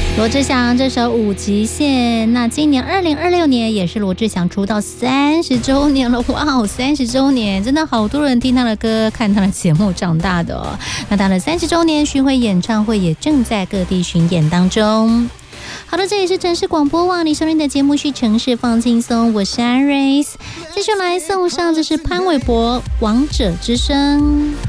罗志祥这首《五极限》，那今年2026年也是罗志祥出道30周年了，哇，30周年，真的好多人听他的歌、看他的节目长大的哦。那他的30周年巡回演唱会也正在各地巡演当中。好的，这里是城市广播网，你收听的节目是城市放轻松，我是安瑞斯，继续来送上这是潘玮柏《王者之声》。